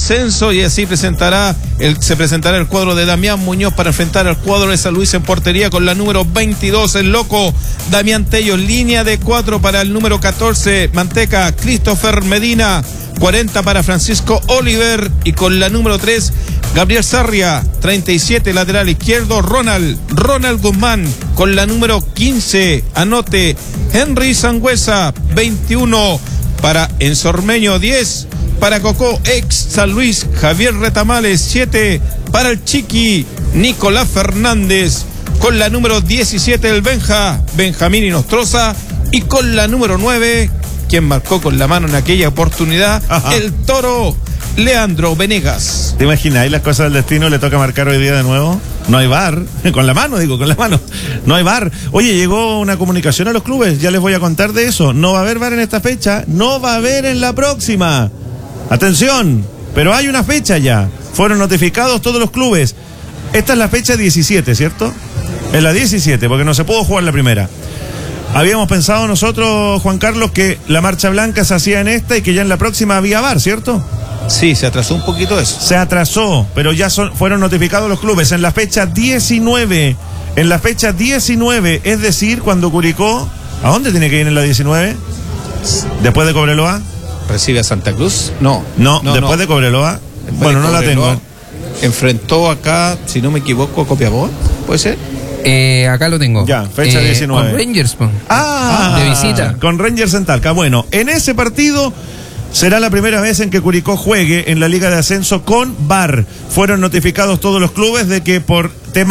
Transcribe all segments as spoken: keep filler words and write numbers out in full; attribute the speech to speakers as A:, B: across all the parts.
A: ascenso, y así presentará el, se presentará el cuadro de Damián Muñoz para enfrentar al cuadro de San Luis en portería con la número veintidós, el loco Damián Tello. Línea de cuatro para el número catorce, Manteca, Christopher Medina. cuarenta para Francisco Oliver, y con la número tres, Gabriel Sarria. Treinta y siete, lateral izquierdo, Ronald, Ronald Guzmán. Con la número quince, anote, Henry Sangüesa. veintiuno para Ensormeño, diez para Cocó, ex San Luis, Javier Retamales. siete para el Chiqui, Nicolás Fernández. Con la número diecisiete, el Benja, Benjamín Inostroza. Y con la número nueve, quien marcó con la mano en aquella oportunidad, ajá, el Toro, Leandro Venegas.
B: ¿Te imaginas? ¿Y las cosas del destino le toca marcar hoy día de nuevo? No hay V A R, con la mano, digo, con la mano. No hay V A R. Oye, llegó una comunicación a los clubes, ya les voy a contar de eso. No va a haber V A R en esta fecha, no va a haber en la próxima. Atención, pero hay una fecha ya. Fueron notificados todos los clubes. Esta es la fecha diecisiete, ¿cierto? Es la diecisiete, porque no se pudo jugar la primera. Habíamos pensado nosotros, Juan Carlos, que la marcha blanca se hacía en esta y que ya en la próxima había V A R, ¿cierto?
A: Sí, se atrasó un poquito eso.
B: Se atrasó, pero ya son, fueron notificados los clubes en la fecha diecinueve. En la fecha diecinueve, es decir, cuando Curicó... ¿A dónde tiene que ir en la diecinueve? ¿Después de Cobreloa?
A: ¿Recibe a Santa Cruz? No.
B: No,
A: no
B: después no. de Cobreloa. Después bueno, de no la tengo.
A: Enfrentó acá, si no me equivoco, a Copiapó, ¿puede ser?
C: Eh, acá lo tengo.
B: Ya, fecha
C: eh,
B: diecinueve.
C: Con Rangers, pues.
B: Ah,
C: de visita.
B: Con Rangers en Talca. Bueno, en ese partido será la primera vez en que Curicó juegue en la Liga de Ascenso con V A R. Fueron notificados todos los clubes de que por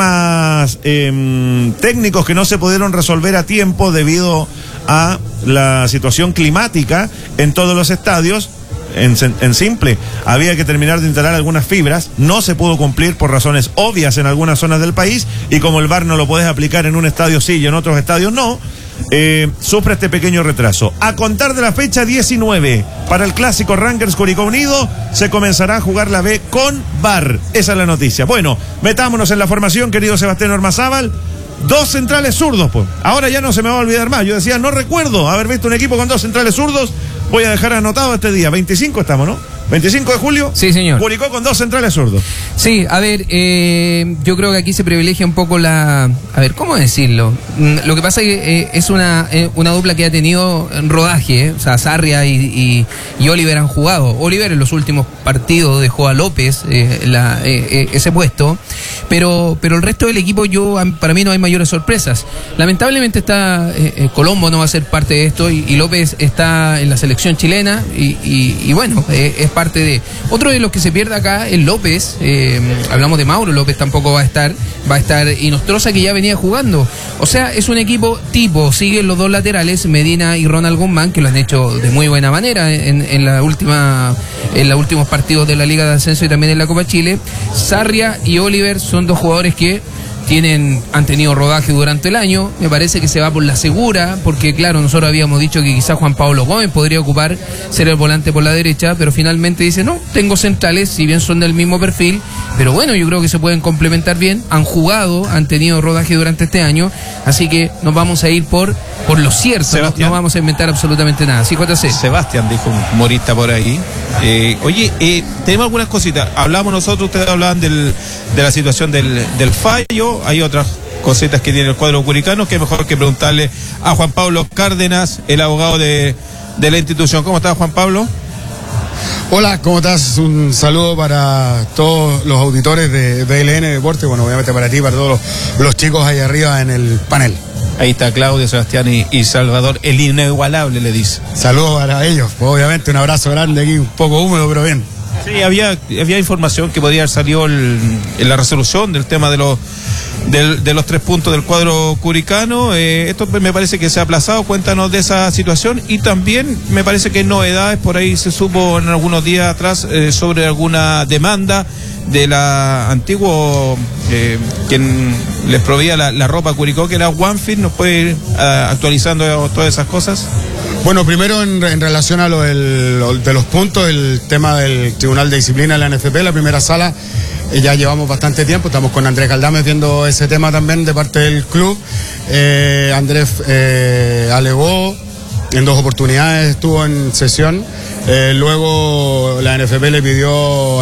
B: temas eh, técnicos que no se pudieron resolver a tiempo debido a la situación climática en todos los estadios, En, en simple, había que terminar de instalar algunas fibras, no se pudo cumplir por razones obvias en algunas zonas del país, y como el V A R no lo puedes aplicar en un estadio sí y en otros estadios no, eh, sufre este pequeño retraso. A contar de la fecha diecinueve, para el clásico Rangers Curicó Unido, se comenzará a jugar la B con V A R. Esa es la noticia. Bueno, metámonos en la formación, querido Sebastián Ormazábal. Dos centrales zurdos, pues. Ahora ya no se me va a olvidar más. Yo decía, no recuerdo haber visto un equipo con dos centrales zurdos. Voy a dejar anotado este día. veinticinco estamos, ¿no? veinticinco de julio.
C: Sí, señor.
B: Curicó con dos centrales zurdos.
C: Sí, a ver, eh, yo creo que aquí se privilegia un poco la... A ver, ¿cómo decirlo? Lo que pasa es que eh, es una, eh, una dupla que ha tenido rodaje, eh. O sea, Sarria y, y, y Oliver han jugado. Oliver en los últimos partidos dejó a López eh, la, eh, eh, ese puesto, pero, pero el resto del equipo, yo para mí no hay mayores sorpresas. Lamentablemente está eh, eh, Colombo no va a ser parte de esto, y, y López está en la selección chilena, y, y, y bueno, eh, es parte de... Otro de los que se pierde acá es López. Eh, hablamos de Mauro López, tampoco va a estar. Va a estar Inostroza, que ya venía jugando. O sea, es un equipo tipo, siguen los dos laterales, Medina y Ronald Guzmán, que lo han hecho de muy buena manera en, en la última en los últimos partidos de la Liga de Ascenso y también en la Copa Chile. Sarria y Oliver son dos jugadores que tienen, han tenido rodaje durante el año. Me parece que se va por la segura, porque claro, nosotros habíamos dicho que quizás Juan Pablo Gómez podría ocupar, ser el volante por la derecha, pero finalmente dice, no, tengo centrales, si bien son del mismo perfil, pero bueno, yo creo que se pueden complementar bien, han jugado, han tenido rodaje durante este año, así que nos vamos a ir por, por lo cierto, no, no vamos a inventar absolutamente nada. Sí, J C.
A: Sebastián, dijo un humorista por ahí. Eh, oye, eh, tenemos algunas cositas, hablamos nosotros, ustedes hablaban del, de la situación del, del fallo. Hay otras cositas que tiene el cuadro curicano, que es mejor que preguntarle a Juan Pablo Cárdenas, el abogado de, de la institución. ¿Cómo estás, Juan Pablo?
D: Hola, ¿cómo estás? Un saludo para todos los auditores de B L N Deporte, bueno, obviamente para ti, para todos los, los chicos ahí arriba en el panel.
A: Ahí está Claudio, Sebastián y, y Salvador, el inigualable, le dice.
D: Saludos para ellos, pues, obviamente un abrazo grande aquí, un poco húmedo, pero bien.
A: Sí, había, había información que podría haber salido el, en la resolución del tema de los del, de los tres puntos del cuadro curicano. Eh, esto me parece que se ha aplazado. Cuéntanos de esa situación, y también me parece que hay novedades. Por ahí se supo en algunos días atrás eh, sobre alguna demanda de la antiguo eh, quien les proveía la, la ropa a Curicó, que era OneFit. ¿Nos puede ir uh, actualizando todas esas cosas?
D: Bueno, primero en, en relación a lo del, de los puntos, el tema del Tribunal de Disciplina de la N F P, la primera sala, eh, ya llevamos bastante tiempo, estamos con Andrés Galdames viendo ese tema también de parte del club. Eh, Andrés eh, alegó, en dos oportunidades estuvo en sesión, eh, luego la N F P le pidió